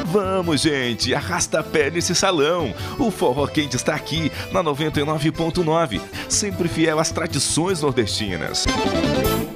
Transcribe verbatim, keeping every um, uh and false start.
Vamos, gente, arrasta a pé nesse salão. O Forró Quente está aqui na noventa e nove ponto nove, sempre fiel às tradições nordestinas.